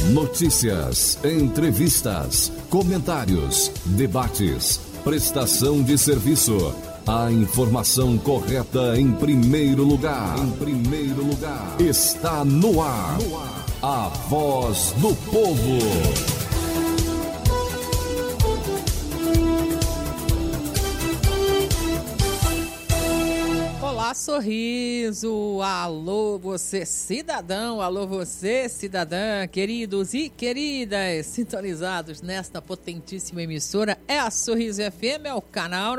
Notícias, entrevistas, comentários, debates, prestação de serviço. A informação correta em primeiro lugar. Está no ar. A Voz do Povo. Olá, Sorriso! Alô, você cidadão! Alô, você cidadã! Queridos e queridas, sintonizados nesta potentíssima emissora, é a Sorriso FM, é o canal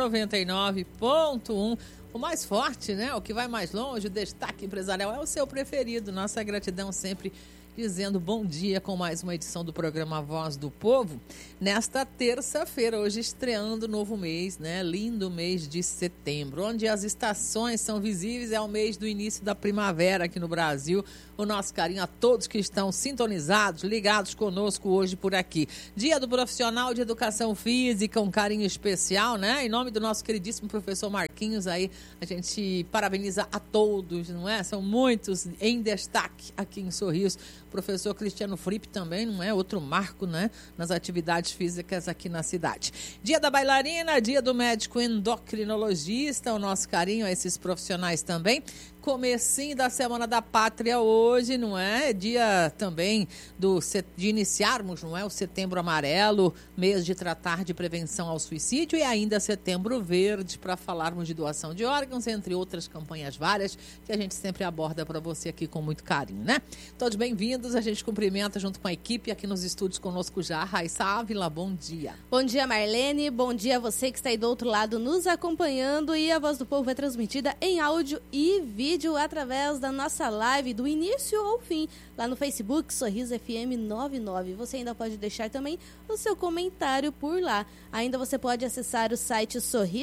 99.1, o mais forte, né? O que vai mais longe, o destaque empresarial é o seu preferido. Nossa gratidão sempre dizendo bom dia com mais uma edição do programa Voz do Povo. Nesta terça-feira, hoje estreando o novo mês, né? Lindo mês de setembro, onde as estações são visíveis, é o mês do início da primavera aqui no Brasil. O nosso carinho a todos que estão sintonizados, ligados conosco hoje por aqui. Dia do Profissional de Educação Física, um carinho especial, né? Em nome do nosso queridíssimo professor Marquinhos, aí a gente parabeniza a todos, não é? São muitos em destaque aqui em Sorriso. Professor Cristiano Fripp também, não é? Outro marco, né? Nas atividades físicas aqui na cidade. Dia da bailarina, dia do médico endocrinologista, o nosso carinho a esses profissionais também. Comecinho da Semana da Pátria hoje, não é? Dia também de iniciarmos, não é? O Setembro Amarelo, mês de tratar de prevenção ao suicídio, e ainda Setembro Verde, para falarmos de doação de órgãos, entre outras campanhas várias, que a gente sempre aborda para você aqui com muito carinho, né? Todos bem-vindos, a gente cumprimenta junto com a equipe aqui nos estúdios conosco já. Raíssa Ávila, bom dia. Bom dia, Marlene, bom dia a você que está aí do outro lado nos acompanhando, e a Voz do Povo é transmitida em áudio e vídeo através da nossa live do início ao fim, lá no Facebook Sorriso FM 99. Você ainda pode deixar também o seu comentário por lá. Ainda você pode acessar o site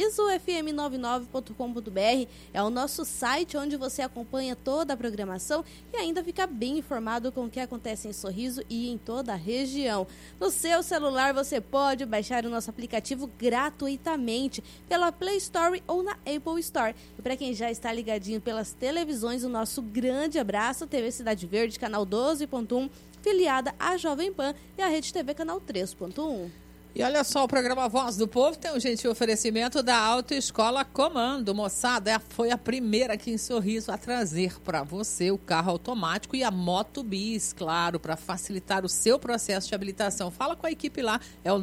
sorrisofm99.com.br, é o nosso site onde você acompanha toda a programação e ainda fica bem informado com o que acontece em Sorriso e em toda a região. No seu celular você pode baixar o nosso aplicativo gratuitamente pela Play Store ou na Apple Store. E para quem já está ligadinho pelas televisões, o nosso grande abraço, TV Cidade Verde, canal 12.1, filiada à Jovem Pan, e a Rede TV, canal 3.1. E olha só, o programa Voz do Povo tem um gentil oferecimento da Autoescola Comando. Moçada, foi a primeira aqui em Sorriso a trazer para você o carro automático e a Moto Bis, claro, para facilitar o seu processo de habilitação. Fala com a equipe lá, é o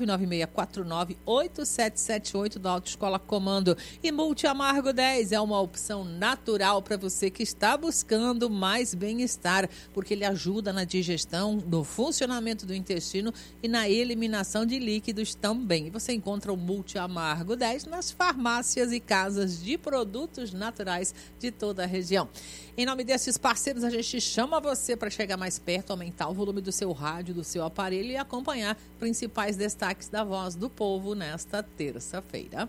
996498778 da Autoescola Comando. E Multi Amargo 10 é uma opção natural para você que está buscando mais bem-estar, porque ele ajuda na digestão, no funcionamento do intestino e na eliminação de líquidos também. Você encontra o Multi Amargo 10 nas farmácias e casas de produtos naturais de toda a região. Em nome desses parceiros, a gente chama você para chegar mais perto, aumentar o volume do seu rádio, do seu aparelho e acompanhar principais destaques da Voz do Povo nesta terça-feira.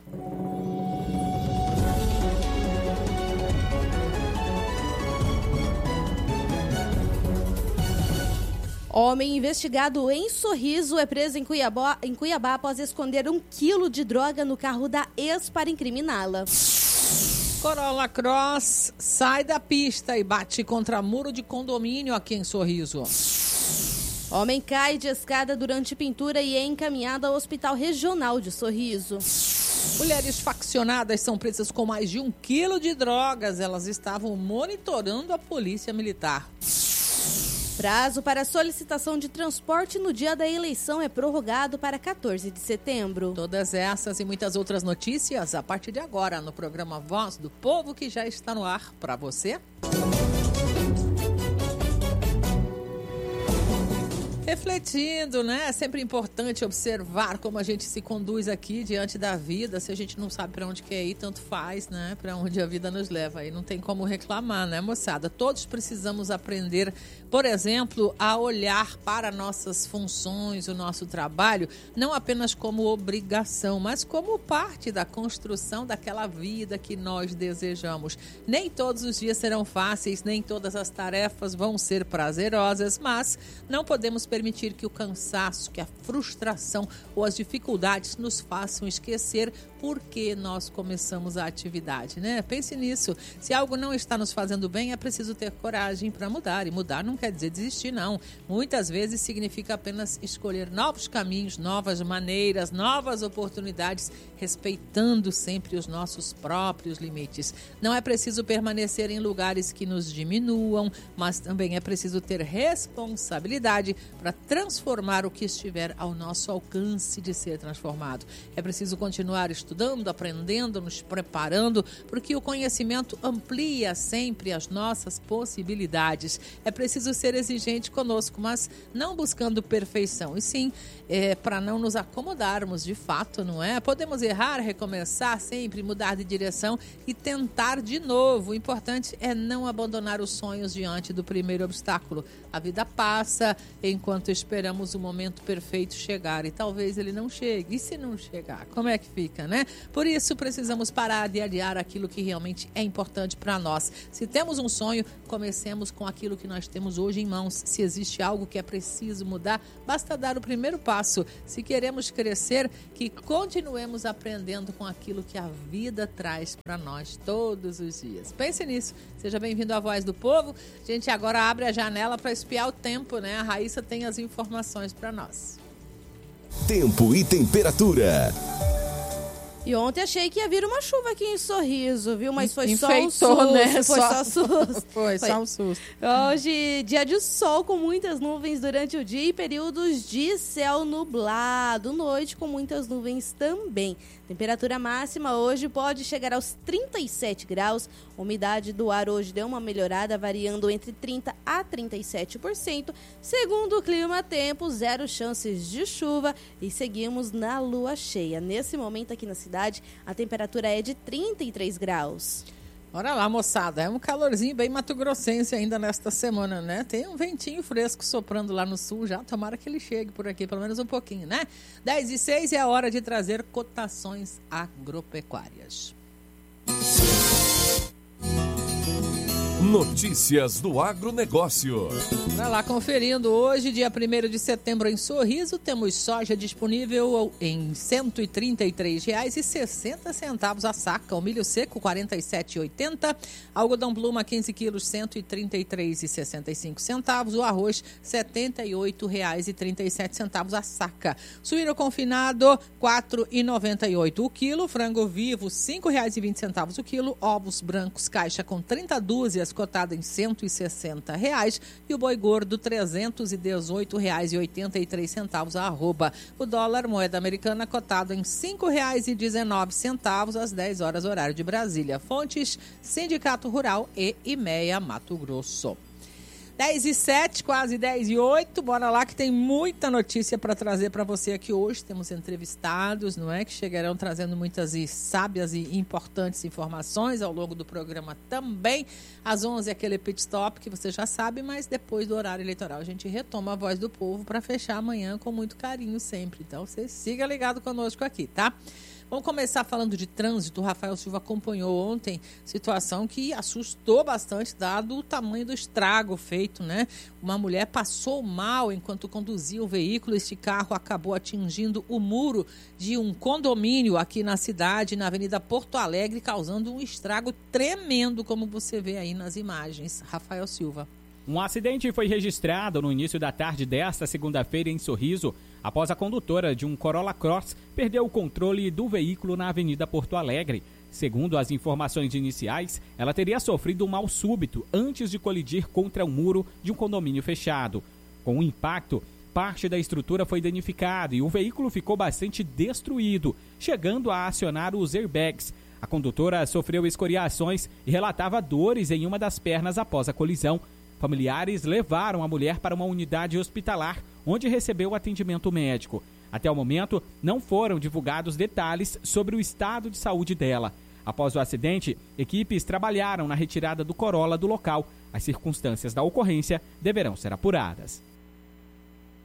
Homem investigado em Sorriso é preso em Cuiabá após esconder 1 quilo de droga no carro da ex para incriminá-la. Corolla Cross sai da pista e bate contra muro de condomínio aqui em Sorriso. Homem cai de escada durante pintura e é encaminhado ao Hospital Regional de Sorriso. Mulheres faccionadas são presas com mais de 1 quilo de drogas. Elas estavam monitorando a polícia militar. Prazo para solicitação de transporte no dia da eleição é prorrogado para 14 de setembro. Todas essas e muitas outras notícias a partir de agora no programa Voz do Povo, que já está no ar para você. Refletindo, né? É sempre importante observar como a gente se conduz aqui diante da vida. Se a gente não sabe para onde quer ir, tanto faz, né? Para onde a vida nos leva. Aí não tem como reclamar, né, moçada? Todos precisamos aprender, por exemplo, a olhar para nossas funções, o nosso trabalho, não apenas como obrigação, mas como parte da construção daquela vida que nós desejamos. Nem todos os dias serão fáceis, nem todas as tarefas vão ser prazerosas, mas não podemos perder permitir que o cansaço, que a frustração ou as dificuldades nos façam esquecer por que nós começamos a atividade, né? Pense nisso. Se algo não está nos fazendo bem, é preciso ter coragem para mudar. E mudar não quer dizer desistir, não. Muitas vezes significa apenas escolher novos caminhos, novas maneiras, novas oportunidades, respeitando sempre os nossos próprios limites. Não é preciso permanecer em lugares que nos diminuam, mas também é preciso ter responsabilidade para transformar o que estiver ao nosso alcance de ser transformado. É preciso continuar estudando, aprendendo, nos preparando, porque o conhecimento amplia sempre as nossas possibilidades. É preciso ser exigente conosco, mas não buscando perfeição, e sim para não nos acomodarmos de fato, não é? Podemos errar, recomeçar sempre, mudar de direção e tentar de novo. O importante é não abandonar os sonhos diante do primeiro obstáculo. A vida passa enquanto esperamos o momento perfeito chegar, e talvez ele não chegue. E se não chegar, como é que fica, né? Por isso precisamos parar de adiar aquilo que realmente é importante para nós. Se temos um sonho, comecemos com aquilo que nós temos hoje em mãos. Se existe algo que é preciso mudar, basta dar o primeiro passo. Se queremos crescer, que continuemos aprendendo com aquilo que a vida traz para nós todos os dias. Pense nisso. Seja bem-vindo à Voz do Povo. A gente agora abre a janela para espiar o tempo, né? A Raíssa tem as informações para nós. Tempo e temperatura. E ontem achei que ia vir uma chuva aqui em Sorriso, viu? Mas foi só um Enfeitou, susto, né? foi só susto. Foi só um susto. Hoje, dia de sol com muitas nuvens durante o dia e períodos de céu nublado. Noite com muitas nuvens também. Temperatura máxima hoje pode chegar aos 37 graus. Umidade do ar hoje deu uma melhorada, variando entre 30% a 37%. Segundo o Clima Tempo, 0 chances de chuva e seguimos na lua cheia. Nesse momento aqui na cidade, a temperatura é de 33 graus. Bora lá, moçada. É um calorzinho bem mato-grossense ainda nesta semana, né? Tem um ventinho fresco soprando lá no sul já. Tomara que ele chegue por aqui, pelo menos um pouquinho, né? 10h06 é a hora de trazer cotações agropecuárias. Notícias do agronegócio. Para lá, conferindo, hoje, dia 1º de setembro, em Sorriso, temos soja disponível em R$ 133,60 a saca. O milho seco, R$ 47,80. Algodão pluma, 15 quilos, R$ 133,65. O arroz, R$ 78,37 a saca. Suíno confinado, R$ 4,98 o quilo. Frango vivo, R$ 5,20 o quilo. Ovos brancos, caixa com 30 dúzias, cotada em R$ 160,00, e o boi gordo R$ 318,83 a arroba. O dólar, moeda americana, cotado em R$ 5,19 às 10 horas, horário de Brasília. Fontes, Sindicato Rural e IMEA Mato Grosso. 10h07, quase 10h08, bora lá que tem muita notícia para trazer para você aqui hoje. Temos entrevistados, não é? Que chegarão trazendo muitas e sábias e importantes informações ao longo do programa também. Às 11h aquele pit stop que você já sabe, mas depois do horário eleitoral a gente retoma a Voz do Povo para fechar amanhã com muito carinho sempre. Então você siga ligado conosco aqui, tá? Vamos começar falando de trânsito. O Rafael Silva acompanhou ontem situação que assustou bastante, dado o tamanho do estrago feito, né? Uma mulher passou mal enquanto conduzia o veículo. Este carro acabou atingindo o muro de um condomínio aqui na cidade, na Avenida Porto Alegre, causando um estrago tremendo, como você vê aí nas imagens. Rafael Silva. Um acidente foi registrado no início da tarde desta segunda-feira em Sorriso, após a condutora de um Corolla Cross perder o controle do veículo na Avenida Porto Alegre. Segundo as informações iniciais, ela teria sofrido um mal súbito antes de colidir contra o muro de um condomínio fechado. Com o impacto, parte da estrutura foi danificada e o veículo ficou bastante destruído, chegando a acionar os airbags. A condutora sofreu escoriações e relatava dores em uma das pernas após a colisão. Familiares levaram a mulher para uma unidade hospitalar, onde recebeu atendimento médico. Até o momento, não foram divulgados detalhes sobre o estado de saúde dela. Após o acidente, equipes trabalharam na retirada do Corolla do local. As circunstâncias da ocorrência deverão ser apuradas.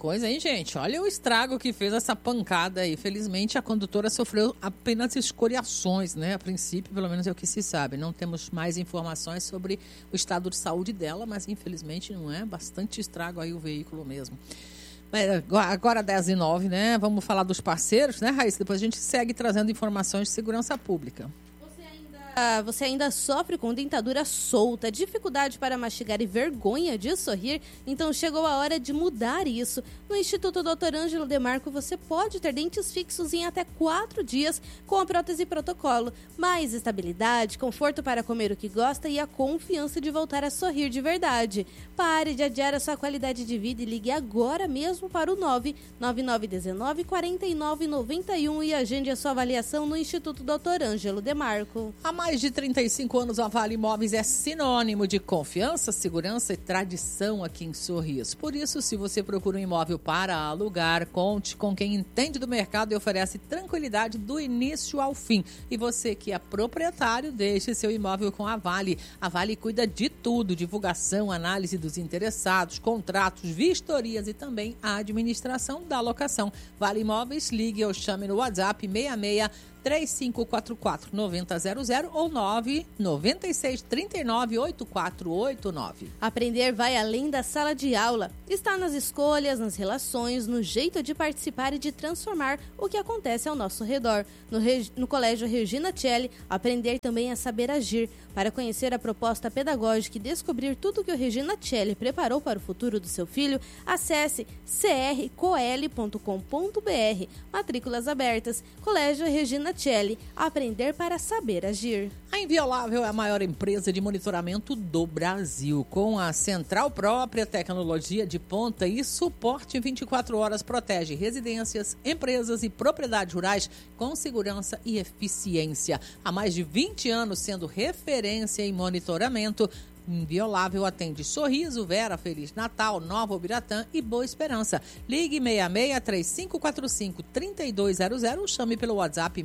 coisa, hein, gente? Olha o estrago que fez essa pancada aí. Felizmente, a condutora sofreu apenas escoriações, né? A princípio, pelo menos é o que se sabe. Não temos mais informações sobre o estado de saúde dela, mas infelizmente não é. Bastante estrago aí o veículo mesmo. Agora 10h09, né? Vamos falar dos parceiros, né, Raíssa? Depois a gente segue trazendo informações de segurança pública. Você ainda sofre com dentadura solta, dificuldade para mastigar e vergonha de sorrir? Então chegou a hora de mudar isso. No Instituto Dr. Ângelo Demarco você pode ter dentes fixos em até 4 dias com a prótese protocolo. Mais estabilidade, conforto para comer o que gosta e a confiança de voltar a sorrir de verdade. Pare de adiar a sua qualidade de vida e ligue agora mesmo para o 99919-4991 e agende a sua avaliação no Instituto Dr. Ângelo Demarco. Há mais de 35 anos, a Vale Imóveis é sinônimo de confiança, segurança e tradição aqui em Sorriso. Por isso, se você procura um imóvel para alugar, conte com quem entende do mercado e oferece tranquilidade do início ao fim. E você que é proprietário, deixe seu imóvel com a Vale. A Vale cuida de tudo, divulgação, análise dos interessados, contratos, vistorias e também a administração da locação. Vale Imóveis, ligue ou chame no WhatsApp 66-3544-9000 ou 996-39-8489. Aprender vai além da sala de aula. Está nas escolhas, nas relações, no jeito de participar e de transformar o que acontece ao nosso redor. No Colégio Regina Celli, aprender também é saber agir. Para conhecer a proposta pedagógica e descobrir tudo que o Regina Celli preparou para o futuro do seu filho, acesse crcoel.com.br. Matrículas abertas. Colégio Regina Celli, aprender para saber agir. A Inviolável é a maior empresa de monitoramento do Brasil. Com a central própria, tecnologia de ponta e suporte 24 horas, protege residências, empresas e propriedades rurais com segurança e eficiência. Há mais de 20 anos sendo referência em monitoramento, Inviolável atende Sorriso, Vera, Feliz Natal, Nova Ubiratã e Boa Esperança. Ligue 66-3545-3200 ou chame pelo WhatsApp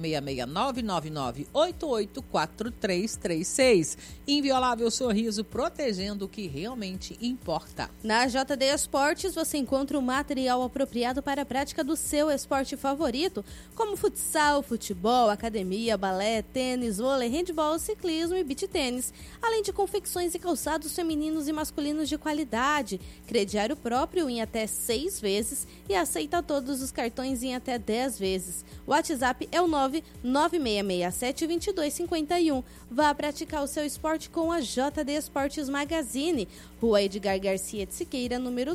66999884336. Inviolável Sorriso, protegendo o que realmente importa. Na JD Esportes você encontra o material apropriado para a prática do seu esporte favorito, como futsal, futebol, academia, balé, tênis, vôlei, handebol, ciclismo e beach tênis, além de confecções e calçados femininos e masculinos de qualidade, crediário próprio em até 6 vezes e aceita todos os cartões em até 10 vezes. O WhatsApp é o 99667-2251. Vá praticar o seu esporte com a JD Esportes Magazine, Rua Edgar Garcia de Siqueira, número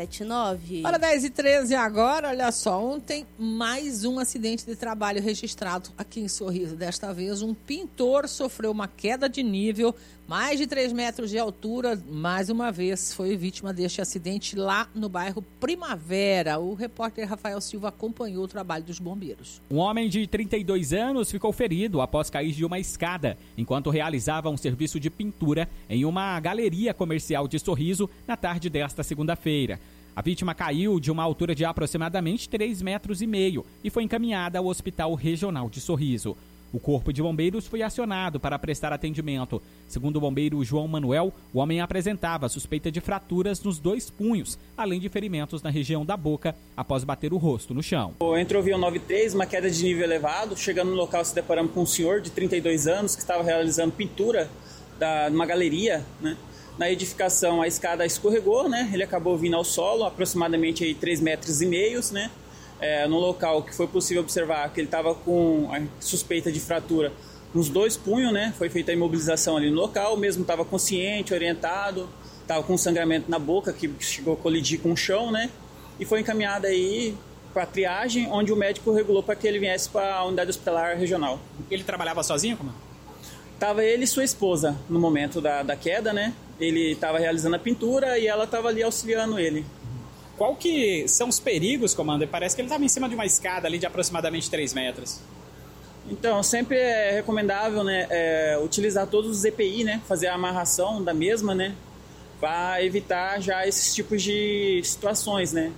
279. Para 10h13 agora, olha só, ontem mais um acidente de trabalho registrado aqui em Sorriso. Desta vez, um pintor sofreu uma queda de nível, mais de 3 metros de altura, mais uma vez foi vítima deste acidente lá no bairro Primavera. O repórter Rafael Silva acompanhou o trabalho dos bombeiros. Um homem de 32 anos ficou ferido após cair de uma escada, enquanto realizava um serviço de pintura em uma galeria comercial de Sorriso na tarde desta segunda-feira. A vítima caiu de uma altura de aproximadamente 3,5 metros e foi encaminhada ao Hospital Regional de Sorriso. O corpo de bombeiros foi acionado para prestar atendimento. Segundo o bombeiro João Manuel, o homem apresentava suspeita de fraturas nos 2 punhos, além de ferimentos na região da boca após bater o rosto no chão. Entrou via 93, uma queda de nível elevado. Chegando no local, se deparamos com um senhor de 32 anos que estava realizando pintura numa galeria, né? Na edificação, a escada escorregou, né? Ele acabou vindo ao solo, aproximadamente aí 3,5 metros, né? No local que foi possível observar que ele estava com a suspeita de fratura nos 2 punhos, né? Foi feita a imobilização ali no local, mesmo estava consciente, orientado, estava com sangramento na boca que chegou a colidir com o chão, né? E foi encaminhado aí para a triagem, onde o médico regulou para que ele viesse para a unidade hospitalar regional. Ele trabalhava sozinho, como? Tava ele e sua esposa no momento da queda, né? Ele estava realizando a pintura e ela estava ali auxiliando ele. Qual que são os perigos, comandante? Parece que ele estava em cima de uma escada ali de aproximadamente 3 metros. Então, sempre é recomendável, né, utilizar todos os EPI, né? Fazer a amarração da mesma, né? Para evitar já esses tipos de situações, né?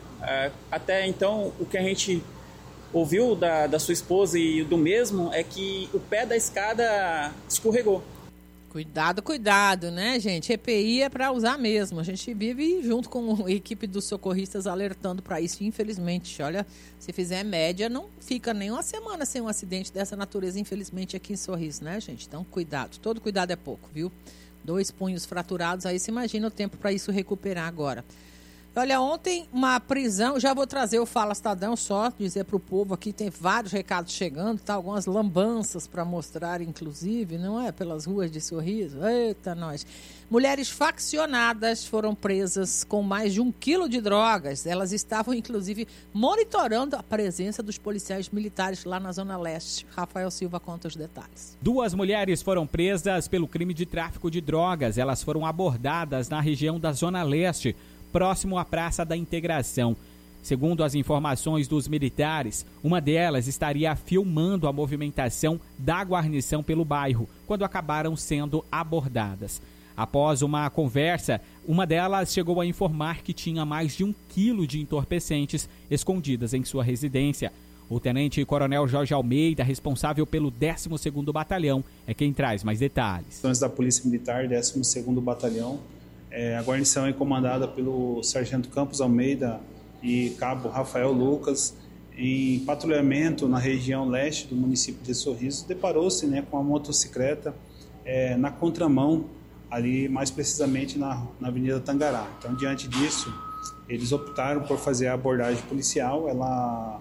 Até então, o que a gente ouviu da sua esposa e do mesmo é que o pé da escada escorregou. Cuidado, né, gente? EPI é para usar mesmo. A gente vive junto com a equipe dos socorristas alertando para isso. Infelizmente, olha, se fizer média, não fica nem uma semana sem um acidente dessa natureza, infelizmente, aqui em Sorriso, né, gente? Então, cuidado. Todo cuidado é pouco, viu? 2 punhos fraturados, aí você imagina o tempo para isso recuperar agora. Olha, ontem uma prisão, já vou trazer o Fala Estadão, só dizer para o povo aqui, tem vários recados chegando, tá? Algumas lambanças para mostrar, inclusive, não é? Pelas ruas de Sorriso. Eita, nós. Mulheres faccionadas foram presas com mais de 1 quilo de drogas. Elas estavam, inclusive, monitorando a presença dos policiais militares lá na Zona Leste. Rafael Silva conta os detalhes. 2 mulheres foram presas pelo crime de tráfico de drogas. Elas foram abordadas na região da Zona Leste, próximo à Praça da Integração. Segundo as informações dos militares, uma delas estaria filmando a movimentação da guarnição pelo bairro, quando acabaram sendo abordadas. Após uma conversa, uma delas chegou a informar que tinha mais de 1 quilo de entorpecentes escondidas em sua residência. O tenente-coronel Jorge Almeida, responsável pelo 12º Batalhão, é quem traz mais detalhes. Da Polícia Militar, 12º Batalhão. A guarnição é comandada pelo Sargento Campos Almeida e Cabo Rafael Lucas. Em patrulhamento na região leste do município de Sorriso, deparou-se, né, com a motocicleta na contramão, ali mais precisamente na Avenida Tangará. Então, diante disso, eles optaram por fazer a abordagem policial. Ela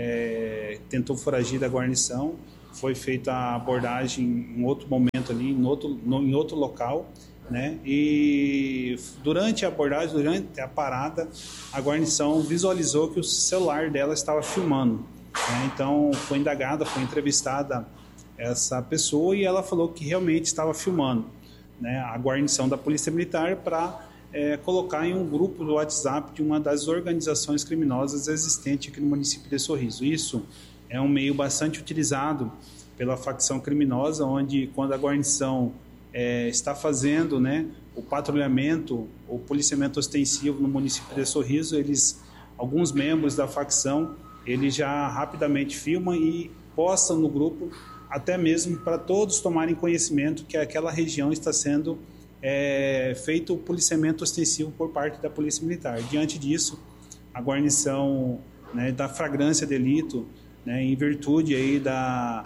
tentou foragir da guarnição, foi feita a abordagem em outro momento ali, em outro local, né? E durante a abordagem, durante a parada, a guarnição visualizou que o celular dela estava filmando, né? Então foi indagada, foi entrevistada essa pessoa e ela falou que realmente estava filmando, né, a guarnição da Polícia Militar para colocar em um grupo do WhatsApp de uma das organizações criminosas existentes aqui no município de Sorriso. Isso é um meio bastante utilizado pela facção criminosa, onde quando a guarnição está fazendo, né, o patrulhamento, o policiamento ostensivo no município de Sorriso, alguns membros da facção, eles já rapidamente filmam e postam no grupo, até mesmo para todos tomarem conhecimento que aquela região está sendo feito o policiamento ostensivo por parte da Polícia Militar. Diante disso, a guarnição, né, da flagrância delito, né, em virtude aí da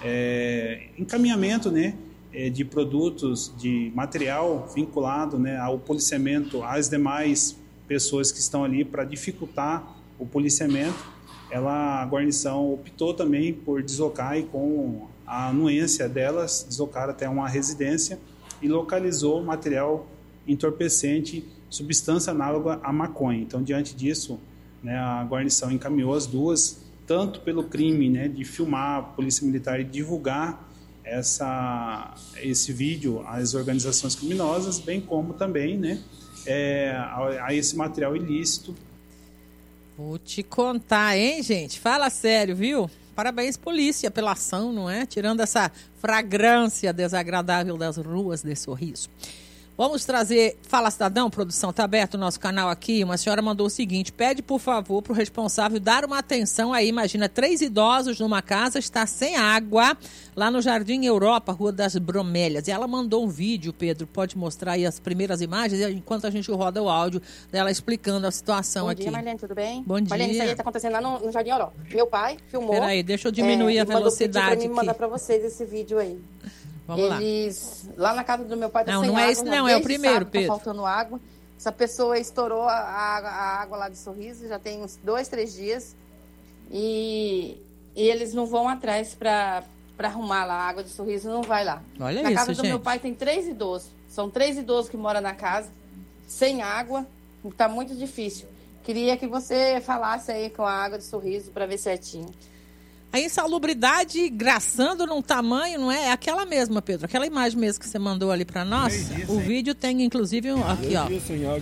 encaminhamento, né, de produtos, de material vinculado, né, ao policiamento, às demais pessoas que estão ali para dificultar o policiamento, a guarnição optou também por deslocar e com a anuência delas, deslocar até uma residência e localizou material entorpecente, substância análoga à maconha. Então, diante disso, né, a guarnição encaminhou as duas, tanto pelo crime, né, de filmar a Polícia Militar e divulgar esse vídeo às organizações criminosas, bem como também, né, a esse material ilícito. Vou te contar, hein, gente? Fala sério, viu? Parabéns, polícia, pela ação, não é? Tirando essa fragrância desagradável das ruas de Sorriso. Vamos trazer Fala Cidadão, produção, está aberto o nosso canal aqui. Uma senhora mandou o seguinte: pede por favor para o responsável dar uma atenção aí. Imagina, 3 idosos numa casa, está sem água, lá no Jardim Europa, Rua das Bromélias. E ela mandou um vídeo, Pedro, pode mostrar aí as primeiras imagens, enquanto a gente roda o áudio dela explicando a situação aqui. Bom dia, Marlene, tudo bem? Bom dia. Marlene, isso aí está acontecendo lá no Jardim Europa. Meu pai filmou. Peraí, deixa eu diminuir a velocidade aqui. Mandou mandar para vocês esse vídeo aí. Vamos lá na casa do meu pai tá sem água. Não é esse não, é o primeiro, Pedro. Tá faltando água. Essa pessoa estourou a água lá de Sorriso, já tem uns 2, 3 dias. E eles não vão atrás para arrumar lá. A água de Sorriso não vai lá. Olha na isso, casa do gente. meu pai tem 3 idosos. São 3 idosos que moram na casa, sem água. Tá muito difícil. Queria que você falasse aí com a água de Sorriso para ver certinho. A insalubridade graçando num tamanho, não é? É aquela mesma, Pedro. Aquela imagem mesmo que você mandou ali para nós. O vídeo tem, inclusive, aqui, ó.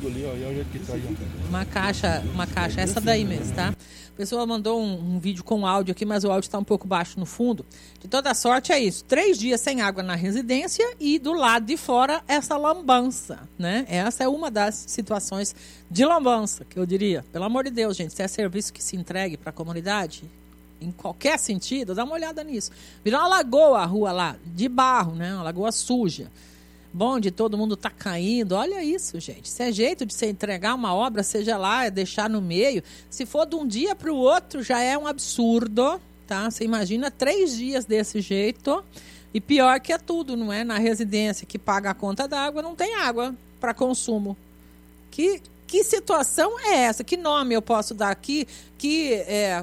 Uma caixa, essa daí mesmo, tá? A pessoa mandou um vídeo com áudio aqui, mas o áudio está um pouco baixo no fundo. De toda sorte, é isso. 3 dias sem água na residência e do lado de fora essa lambança, né? Essa é uma das situações de lambança, que eu diria. Pelo amor de Deus, gente, se é serviço que se entregue para a comunidade, em qualquer sentido, dá uma olhada nisso. Virou uma lagoa a rua lá, de barro, né? Uma lagoa suja. bonde, todo mundo tá caindo. Olha isso, gente. Se é jeito de você entregar uma obra, seja lá, deixar no meio. Se for de um dia para o outro, já é um absurdo, tá? Você imagina 3 dias desse jeito. E pior que é tudo, não é? Na residência que paga a conta d'água, não tem água para consumo. Que situação é essa? Que nome eu posso dar aqui? Que é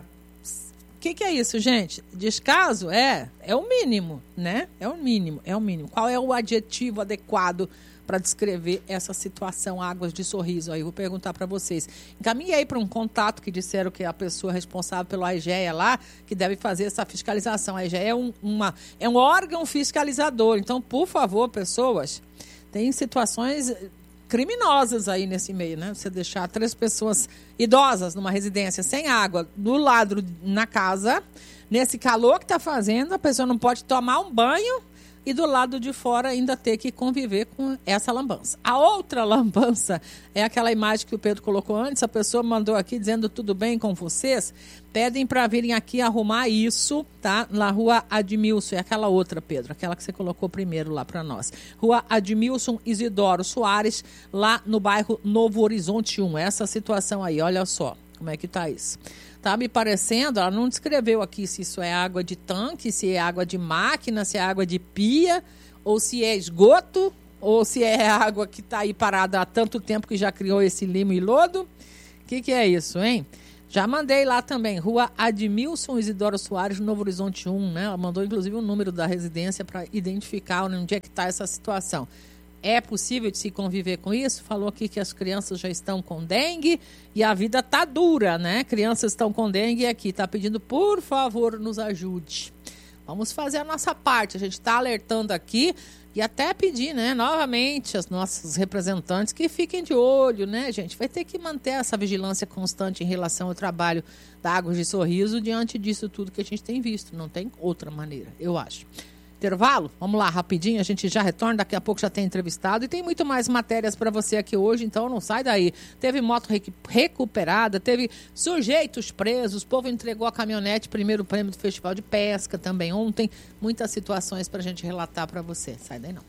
isso, gente? Descaso? É o mínimo, né? É o mínimo. Qual é o adjetivo adequado para descrever essa situação Águas de Sorriso? Aí eu vou perguntar para vocês. Encaminhei para um contato que disseram que é a pessoa responsável pelo AEGEA lá, que deve fazer essa fiscalização. A AEGEA é um órgão fiscalizador. Então, por favor, pessoas, tem situações criminosas aí nesse meio, né? Você deixar 3 pessoas idosas numa residência sem água do lado na casa, nesse calor que está fazendo, a pessoa não pode tomar um banho e do lado de fora ainda ter que conviver com essa lambança. A outra lambança é aquela imagem que o Pedro colocou antes, a pessoa mandou aqui dizendo tudo bem com vocês, pedem para virem aqui arrumar isso, tá? Na rua Admilson, é aquela outra, Pedro, aquela que você colocou primeiro lá para nós. Rua Admilson Isidoro Soares, lá no bairro Novo Horizonte 1. Essa situação aí, olha só como é que tá isso. Tá me parecendo, ela não descreveu aqui se isso é água de tanque, se é água de máquina, se é água de pia, ou se é esgoto, ou se é água que está aí parada há tanto tempo que já criou esse limo e lodo. O que é isso, hein? Já mandei lá também, Rua Admilson Isidoro Soares, Novo Horizonte 1, né? Ela mandou inclusive o número da residência para identificar onde é que está essa situação. É possível de se conviver com isso? Falou aqui que as crianças já estão com dengue e a vida tá dura, né? Crianças estão com dengue e aqui tá pedindo, por favor, nos ajude. Vamos fazer a nossa parte. A gente está alertando aqui e até pedir, né, novamente, aos nossos representantes que fiquem de olho, né, gente? Vai ter que manter essa vigilância constante em relação ao trabalho da Águas de Sorriso diante disso tudo que a gente tem visto. Não tem outra maneira, eu acho. Intervalo? Vamos lá, rapidinho, a gente já retorna, daqui a pouco já tem entrevistado e tem muito mais matérias para você aqui hoje, então não sai daí. Teve moto recuperada, teve sujeitos presos, o povo entregou a caminhonete, primeiro prêmio do Festival de Pesca também ontem, muitas situações para a gente relatar para você. Sai daí não.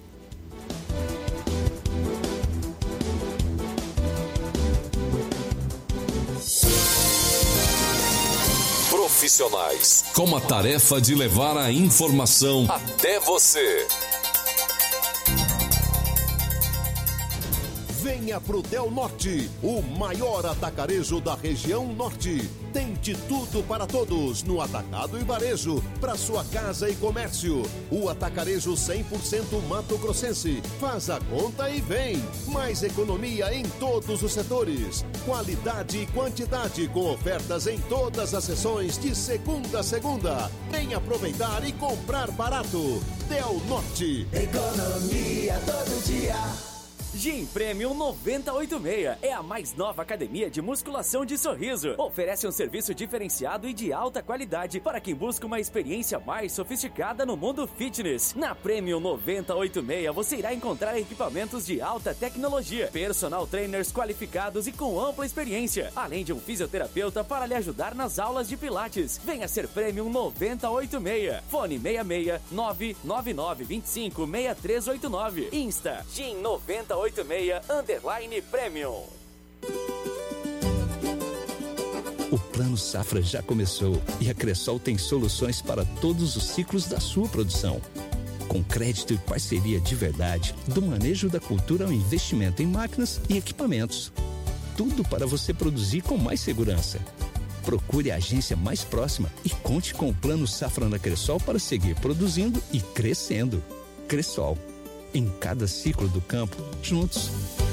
Profissionais com a tarefa de levar a informação até você. Venha pro Del Norte, o maior atacarejo da região norte. Tem de tudo para todos no atacado e varejo, para sua casa e comércio. O atacarejo 100% mato-grossense. Faz a conta e vem. Mais economia em todos os setores. Qualidade e quantidade com ofertas em todas as sessões de segunda a segunda. Vem aproveitar e comprar barato. Del Norte. Economia todo dia. Gym Premium 9086 é a mais nova academia de musculação de Sorriso. Oferece um serviço diferenciado e de alta qualidade para quem busca uma experiência mais sofisticada no mundo fitness. Na Premium 9086 você irá encontrar equipamentos de alta tecnologia, personal trainers qualificados e com ampla experiência, além de um fisioterapeuta para lhe ajudar nas aulas de pilates. Venha ser Premium 9086. Fone 66 999 25 6389. Insta Gym 9086 _Premium. O Plano Safra já começou e a Cressol tem soluções para todos os ciclos da sua produção. Com crédito e parceria de verdade, do manejo da cultura ao investimento em máquinas e equipamentos. Tudo para você produzir com mais segurança. Procure a agência mais próxima e conte com o Plano Safra na Cressol para seguir produzindo e crescendo. Cressol. Em cada ciclo do campo, juntos.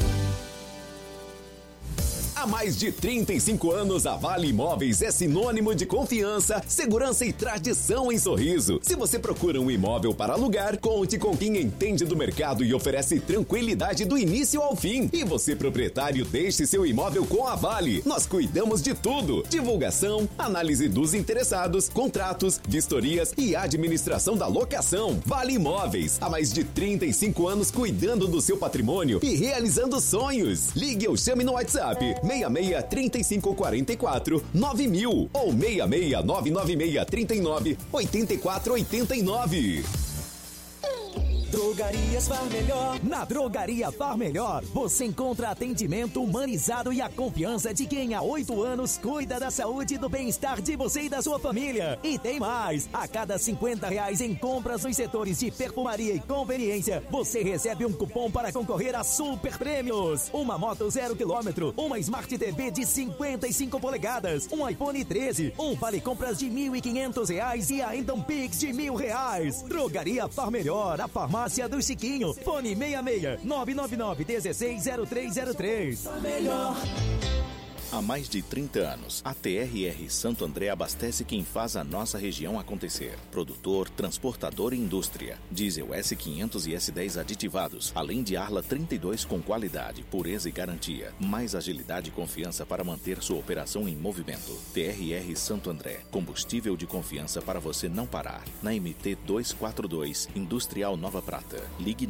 Há mais de 35 anos, a Vale Imóveis é sinônimo de confiança, segurança e tradição em Sorriso. Se você procura um imóvel para alugar, conte com quem entende do mercado e oferece tranquilidade do início ao fim. E você, proprietário, deixe seu imóvel com a Vale. Nós cuidamos de tudo: divulgação, análise dos interessados, contratos, vistorias e administração da locação. Vale Imóveis, há mais de 35 anos cuidando do seu patrimônio e realizando sonhos. Ligue ou chame no WhatsApp 66 35 44 9000 ou 66 996 39 84 89. Drogarias Far Melhor. Na Drogaria Far Melhor, você encontra atendimento humanizado e a confiança de quem há 8 anos cuida da saúde e do bem-estar de você e da sua família. E tem mais! A cada R$50 em compras nos setores de perfumaria e conveniência, você recebe um cupom para concorrer a super prêmios. Uma moto 0 km, uma Smart TV de 55 polegadas, um iPhone 13, um vale compras de R$1.500 e ainda um Pix de R$1.000. Drogaria Far Melhor, a farmácia do Chiquinho. Fone 66 999 160303. Melhor. Há mais de 30 anos, a TRR Santo André abastece quem faz a nossa região acontecer. Produtor, transportador e indústria. Diesel S500 e S10 aditivados, além de Arla 32 com qualidade, pureza e garantia. Mais agilidade e confiança para manter sua operação em movimento. TRR Santo André, combustível de confiança para você não parar. Na MT 242, Industrial Nova Prata. Ligue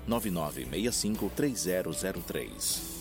999653003.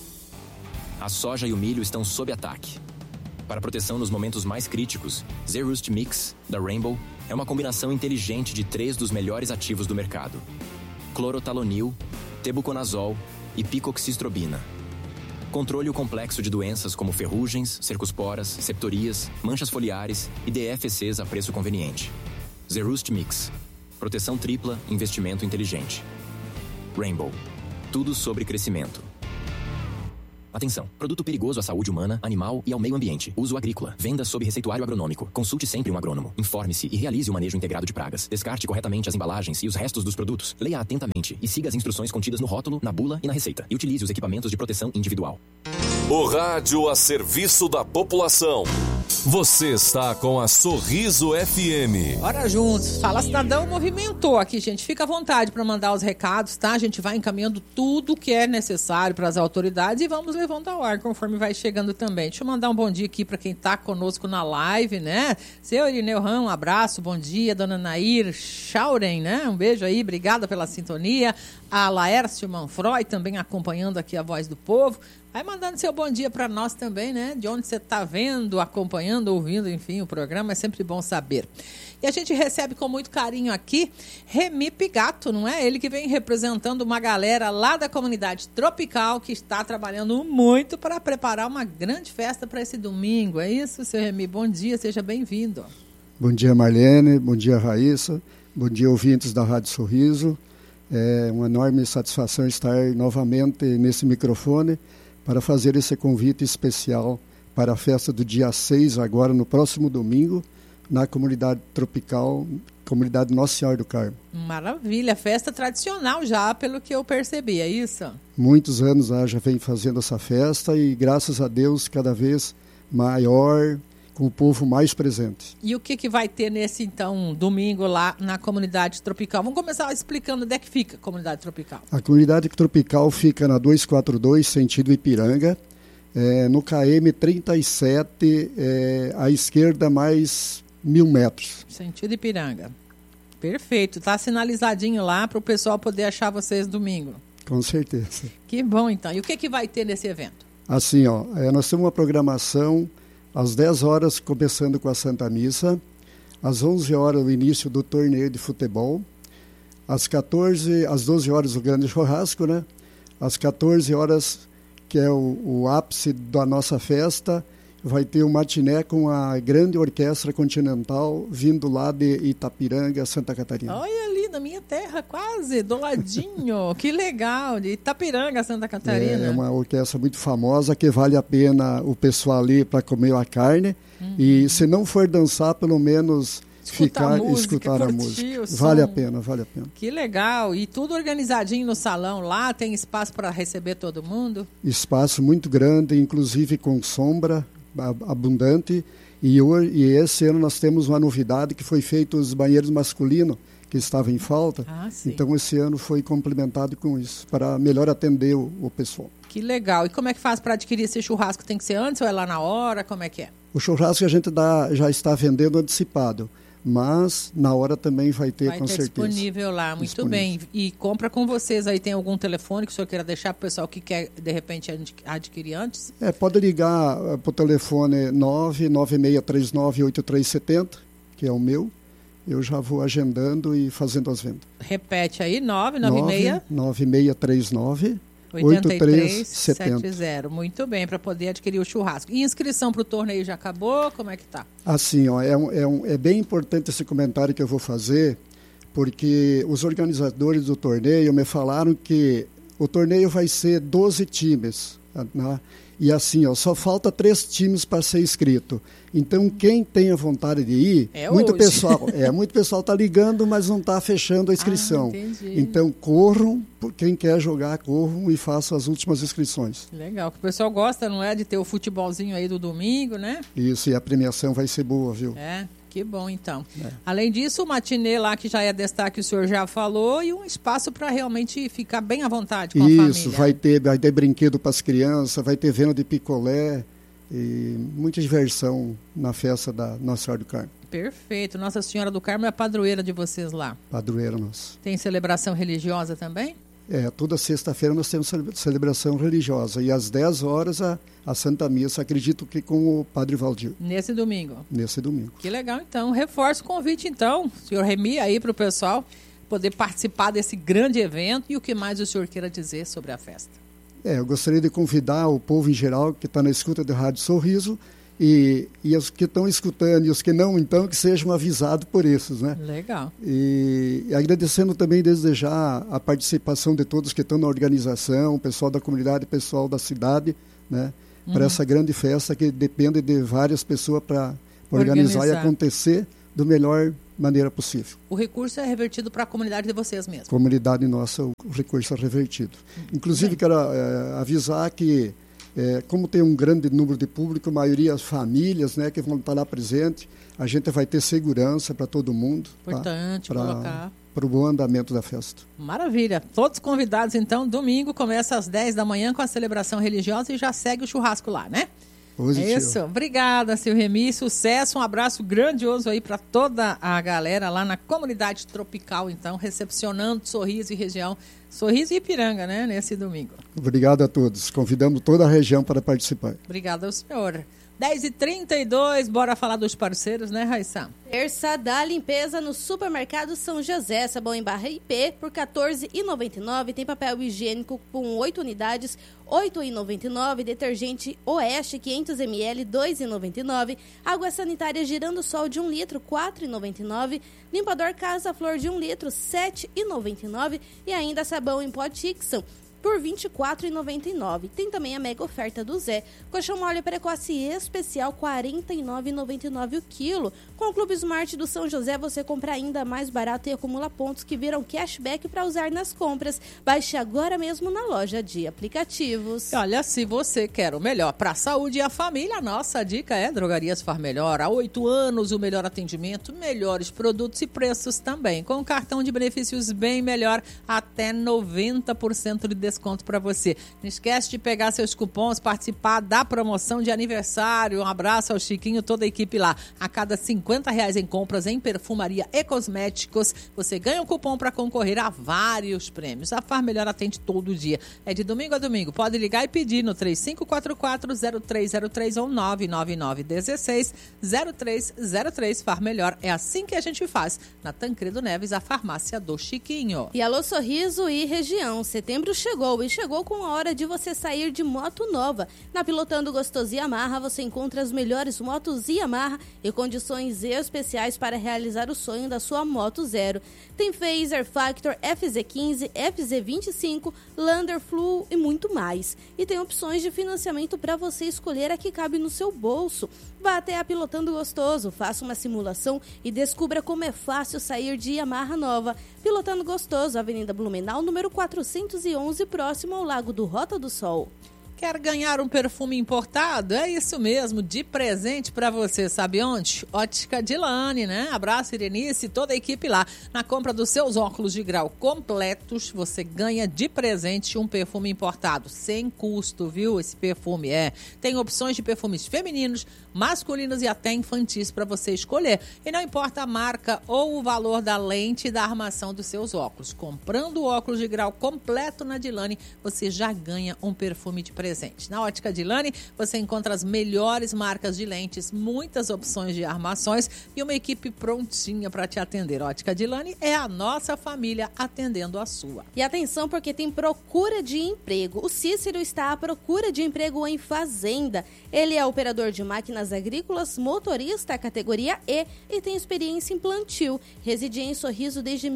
A soja e o milho estão sob ataque. Para proteção nos momentos mais críticos, Zerust Mix, da Rainbow, é uma combinação inteligente de 3 dos melhores ativos do mercado: clorotalonil, tebuconazol e picoxistrobina. Controle o complexo de doenças como ferrugens, cercosporas, septorias, manchas foliares e DFCs a preço conveniente. Zerust Mix. Proteção tripla, investimento inteligente. Rainbow. Tudo sobre crescimento. Atenção! Produto perigoso à saúde humana, animal e ao meio ambiente. Uso agrícola. Venda sob receituário agronômico. Consulte sempre um agrônomo. Informe-se e realize o manejo integrado de pragas. Descarte corretamente as embalagens e os restos dos produtos. Leia atentamente e siga as instruções contidas no rótulo, na bula e na receita. E utilize os equipamentos de proteção individual. O rádio a serviço da população. Você está com a Sorriso FM. Bora juntos. Fala Cidadão movimentou aqui, gente. Fica à vontade para mandar os recados, tá? A gente vai encaminhando tudo que é necessário para as autoridades e vamos levando ao ar conforme vai chegando também. Deixa eu mandar um bom dia aqui para quem está conosco na live, né? Seu Irineu Ram, um abraço, bom dia. Dona Nair Schauren, né? Um beijo aí, obrigada pela sintonia. A Laércio Manfroy também acompanhando aqui a Voz do Povo. Vai mandando seu bom dia para nós também, né? De onde você está vendo, acompanhando, ouvindo, enfim, o programa é sempre bom saber. E a gente recebe com muito carinho aqui Remy Pigato, não é? Ele que vem representando uma galera lá da comunidade tropical que está trabalhando muito para preparar uma grande festa para esse domingo. É isso, seu Remy? Bom dia, seja bem-vindo. Bom dia, Marlene. Bom dia, Raíssa. Bom dia, ouvintes da Rádio Sorriso. É uma enorme satisfação estar novamente nesse microfone para fazer esse convite especial para a festa do dia 6, agora no próximo domingo, na comunidade tropical, comunidade Nossa Senhora do Carmo. Maravilha, festa tradicional já, pelo que eu percebi, é isso? Muitos anos já vem fazendo essa festa e, graças a Deus, cada vez maior, com o povo mais presente. E o que vai ter nesse, então, domingo lá na comunidade tropical? Vamos começar explicando onde é que fica a comunidade tropical. A comunidade tropical fica na 242, sentido Ipiranga, no KM 37, à esquerda mais 1.000 metros. Sentido Ipiranga. Perfeito. Está sinalizadinho lá para o pessoal poder achar vocês domingo. Com certeza. Que bom, então. E o que vai ter nesse evento? Assim, nós temos uma programação às 10 horas, começando com a Santa Missa, às 11 horas o início do torneio de futebol, às 12 horas o grande churrasco, né? Às 14 horas, que é o ápice da nossa festa, vai ter um matiné com a grande orquestra continental vindo lá de Itapiranga, Santa Catarina. Olha ali, na minha terra, quase, do ladinho. Que legal, de Itapiranga, Santa Catarina. É uma orquestra muito famosa que vale a pena o pessoal ali para comer a carne. E se não for dançar, pelo menos escutar a música. Vale a pena, vale a pena. Que legal. E tudo organizadinho no salão lá, tem espaço para receber todo mundo? Espaço muito grande, inclusive com sombra abundante. E esse ano nós temos uma novidade que foi feito os banheiros masculinos, que estavam em falta. Então esse ano foi complementado com isso, para melhor atender o pessoal. Que legal. E como é que faz para adquirir esse churrasco? Tem que ser antes ou é lá na hora? Como é que é? O churrasco a gente já está vendendo antecipado, mas na hora também vai ter, com certeza. Vai ter disponível lá, muito bem. E compra com vocês aí, tem algum telefone que o senhor queira deixar para o pessoal que quer, de repente, adquirir antes? Pode ligar para o telefone 996398370, que é o meu, eu já vou agendando e fazendo as vendas. Repete aí, 996... 9639 8370. Muito bem, para poder adquirir o churrasco. E inscrição para o torneio já acabou? Como é que tá? Assim, ó, é bem importante esse comentário que eu vou fazer, porque os organizadores do torneio me falaram que o torneio vai ser 12 times, né? E assim, ó, só falta 3 times para ser inscrito. Então, quem tem a vontade de ir, muito pessoal está ligando, mas não está fechando a inscrição. Então, corram, quem quer jogar, corram e façam as últimas inscrições. Legal, que o pessoal gosta, não é, de ter o futebolzinho aí do domingo, né? Isso, e a premiação vai ser boa, viu? Que bom, então. Além disso, o matinê lá, que já é destaque, o senhor já falou, e um espaço para realmente ficar bem à vontade com a família. Isso, vai ter brinquedo para as crianças, vai ter venda de picolé e muita diversão na festa da Nossa Senhora do Carmo. Perfeito. Nossa Senhora do Carmo é a padroeira de vocês lá. Padroeira nossa. Tem celebração religiosa também? Toda sexta-feira nós temos celebração religiosa. E às 10 horas a Santa Missa, acredito que com o Padre Valdir. Nesse domingo? Nesse domingo. Que legal, então. Reforço o convite, então, senhor Remy, aí para o pessoal poder participar desse grande evento. E o que mais o senhor queira dizer sobre a festa? Eu gostaria de convidar o povo em geral que está na escuta da Rádio Sorriso e os que estão escutando e os que não, então, que sejam avisados por esses, né? Legal. E agradecendo também desde já a participação de todos que estão na organização, o pessoal da comunidade, o pessoal da cidade, né? Para essa grande festa que depende de várias pessoas para organizar e acontecer da melhor maneira possível. O recurso é revertido para a comunidade de vocês mesmos? Comunidade nossa, o recurso é revertido. Inclusive, quero avisar que como tem um grande número de público, a maioria as famílias, né, que vão estar lá presentes, a gente vai ter segurança para todo mundo. Importante colocar. Para o bom andamento da festa. Maravilha. Todos convidados, então, domingo, começa às 10 da manhã com a celebração religiosa e já segue o churrasco lá, né? Positivo. É isso. Obrigada, seu Remy. Sucesso, um abraço grandioso aí para toda a galera lá na comunidade tropical, então, recepcionando Sorriso e região, Sorriso e Ipiranga, né, nesse domingo. Obrigado a todos. Convidamos toda a região para participar. Obrigada ao senhor. 10h32, bora falar dos parceiros, né, Raissa? Terça da limpeza no supermercado São José. Sabão em barra IP por R$ 14,99. Tem papel higiênico com 8 unidades, R$ 8,99. Detergente Oeste 500 ml, R$ 2,99. Água sanitária Girando Sol de 1 litro, R$ 4,99. Limpador Casa Flor de 1 litro, R$ 7,99. E ainda sabão em pó Tixan por R$ 24,99. Tem também a mega oferta do Zé. Colchão mole precoce especial, R$ 49,99 o quilo. Com o Clube Smart do São José, você compra ainda mais barato e acumula pontos que viram cashback para usar nas compras. Baixe agora mesmo na loja de aplicativos. Olha, se você quer o melhor para a saúde e a família, a nossa dica é Drogarias Far Melhor. Há 8 anos, o melhor atendimento, melhores produtos e preços também. Com um cartão de benefícios bem melhor, até 90% de desconto para você. Não esquece de pegar seus cupons, participar da promoção de aniversário. Um abraço ao Chiquinho, toda a equipe lá. A cada R$50 em compras em perfumaria e cosméticos, você ganha um cupom para concorrer a vários prêmios. A Far Melhor atende todo dia. É de domingo a domingo. Pode ligar e pedir no 3544-0303 ou 999-16-0303. Far Melhor. É assim que a gente faz. Na Tancredo Neves, a farmácia do Chiquinho. E alô, Sorriso e região. Setembro chegou com a hora de você sair de moto nova. Na Pilotando Gostoso Yamaha você encontra as melhores motos Yamaha e condições especiais para realizar o sonho da sua moto zero. Tem Phaser, Factor, FZ15, FZ25, Lander, Flu e muito mais. E tem opções de financiamento para você escolher a que cabe no seu bolso. Vá até a Pilotando Gostoso, faça uma simulação e descubra como é fácil sair de Yamaha nova. Pilotando Gostoso, Avenida Blumenau, número 411, próximo ao Lago do Rota do Sol. Quer ganhar um perfume importado? É isso mesmo, de presente para você. Sabe onde? Ótica Dilane, né? Abraço, Irenice e toda a equipe lá. Na compra dos seus óculos de grau completos, você ganha de presente um perfume importado. Sem custo, viu? Esse perfume tem opções de perfumes femininos, masculinos e até infantis para você escolher. E não importa a marca ou o valor da lente e da armação dos seus óculos. Comprando o óculos de grau completo na Dilane, você já ganha um perfume de presente presente. Na Ótica Dilane, você encontra as melhores marcas de lentes, muitas opções de armações e uma equipe prontinha para te atender. Ótica Dilane é a nossa família atendendo a sua. E atenção, porque tem procura de emprego. O Cícero está à procura de emprego em fazenda. Ele é operador de máquinas agrícolas, motorista categoria E e tem experiência em plantio. Reside em Sorriso desde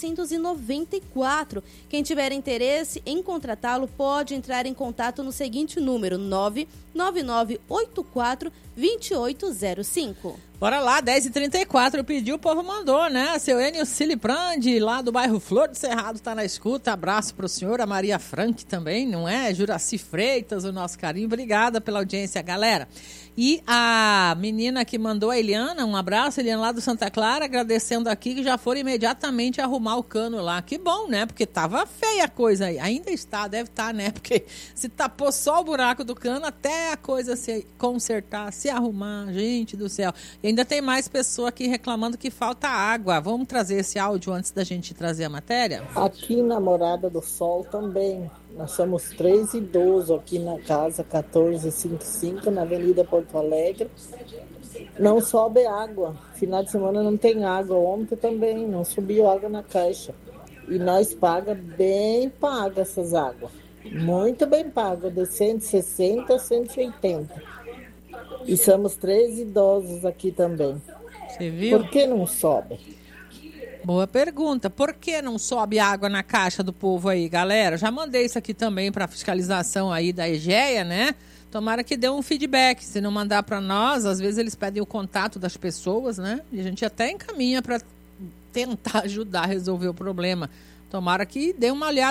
1994. Quem tiver interesse em contratá-lo pode entrar em contato no seguinte número: 99984-2805. Bora lá, 10h34, pediu, o povo mandou, né? Seu Enio Ciliprandi, lá do bairro Flor do Cerrado, tá na escuta. Abraço pro senhor, a Maria Frank também, não é? Juraci Freitas, o nosso carinho. Obrigada pela audiência, galera. E a menina que mandou, a Eliana, um abraço, Eliana lá do Santa Clara, agradecendo aqui, que já foram imediatamente arrumar o cano lá. Que bom, né? Porque tava feia a coisa aí. Ainda está, deve estar, né? Porque se tapou só o buraco do cano, até a coisa se consertar, se arrumar, gente do céu. E ainda tem mais pessoa aqui reclamando que falta água. Vamos trazer esse áudio antes da gente trazer a matéria? Aqui na Morada do Sol também. Nós somos 3 idosos aqui na casa 1455, na Avenida Porto Alegre. Não sobe água. Final de semana não tem água. Ontem também não subiu água na caixa. E nós paga bem paga essas águas. Muito bem paga, de 160 a 180. E somos 3 idosos aqui também. Você viu? Por que não sobe? Boa pergunta. Por que não sobe água na caixa do povo aí, galera? Já mandei isso aqui também para fiscalização aí da EGEA, né? Tomara que dê um feedback. Se não mandar para nós, às vezes eles pedem o contato das pessoas, né? E a gente até encaminha para tentar ajudar a resolver o problema. Tomara que dê uma olhada